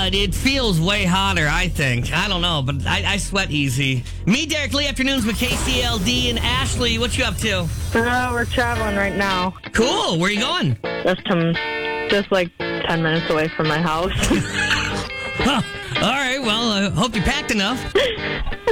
but it feels way hotter, I think. I don't know, but I sweat easy. Me, Derek Lee, afternoons with KCLD and Ashley. What you up to? We're traveling right now. Cool. Where are you going? Just like 10 minutes away from my house. Huh. All right. Well, I hope you packed enough.